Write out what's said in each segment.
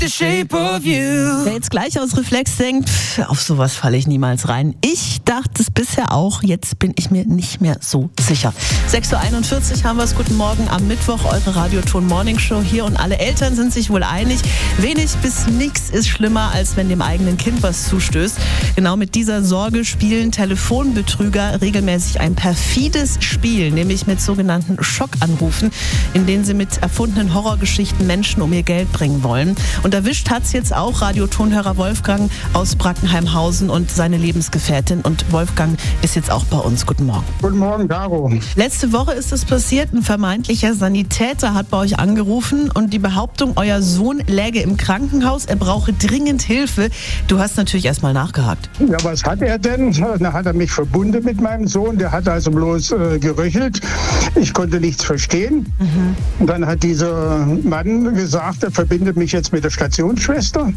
The shape of you. Wer jetzt gleich aus Reflex denkt, auf sowas falle ich niemals rein. Ich dachte es bisher auch, jetzt bin ich mir nicht mehr so sicher. 6.41 Uhr haben wir es. Guten Morgen am Mittwoch, eure Radioton Morning Show hier und alle Eltern sind sich wohl einig. Wenig bis nichts ist schlimmer, als wenn dem eigenen Kind was zustößt. Genau mit dieser Sorge spielen Telefonbetrüger regelmäßig ein perfides Spiel, nämlich mit sogenannten Schockanrufen, in denen sie mit erfundenen Horrorgeschichten Menschen um ihr Geld bringen wollen. Und erwischt hat es jetzt auch Radiotonhörer Wolfgang aus Brackenheimhausen und seine Lebensgefährtin. Und Wolfgang ist jetzt auch bei uns. Guten Morgen. Guten Morgen, Caro. Letzte Woche ist es passiert. Ein vermeintlicher Sanitäter hat bei euch angerufen und die Behauptung, euer Sohn läge im Krankenhaus, er brauche dringend Hilfe. Du hast natürlich erstmal nachgehakt. Ja, was hat er denn? Da hat er mich verbunden mit meinem Sohn. Der hat also bloß geröchelt. Ich konnte nichts verstehen. Und dann hat dieser Mann gesagt, er verbindet mich jetzt mit der Stationsschwester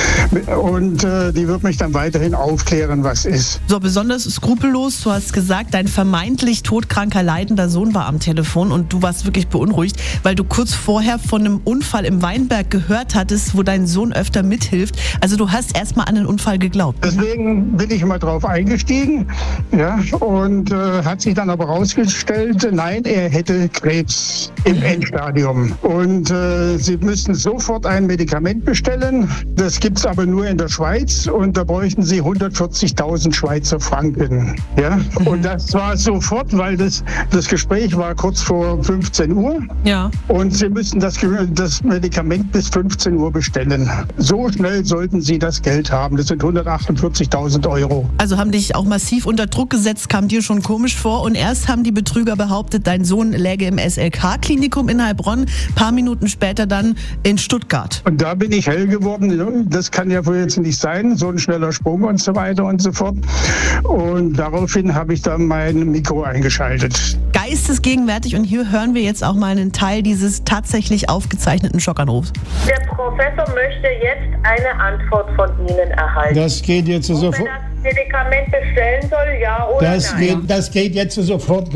und die wird mich dann weiterhin aufklären, was ist. So, besonders skrupellos, du hast gesagt, dein vermeintlich todkranker, leidender Sohn war am Telefon und du warst wirklich beunruhigt, weil du kurz vorher von einem Unfall im Weinberg gehört hattest, wo dein Sohn öfter mithilft. Also du hast erstmal an den Unfall geglaubt. Deswegen bin ich mal drauf eingestiegen, ja, und hat sich dann aber rausgestellt, nein, er hätte Krebs im Endstadium. Und sie müssten sofort ein Medikament bestellen. Das gibt es aber nur in der Schweiz und da bräuchten sie 140.000 Schweizer Franken. Ja? Und das war sofort, weil das Gespräch war kurz vor 15 Uhr. Ja. Und sie müssten das Medikament bis 15 Uhr bestellen. So schnell sollten sie das Geld haben. Das sind 148.000 €. Also haben dich auch massiv unter Druck gesetzt, kam dir schon komisch vor. Und erst haben die Betrüger behauptet, dein Sohn läge im SLK-Klinikum in Heilbronn. Ein paar Minuten später dann in Stuttgart. Und da bin ich hell geworden. Das kann ja wohl jetzt nicht sein, so ein schneller Sprung und so weiter und so fort. Und daraufhin habe ich dann mein Mikro eingeschaltet. Geistesgegenwärtig. Und hier hören wir jetzt auch mal einen Teil dieses tatsächlich aufgezeichneten Schockanrufs. Der Professor möchte jetzt eine Antwort von Ihnen erhalten. Das geht jetzt sofort. Ob er das Medikament bestellen soll, ja oder nein? Das geht jetzt sofort.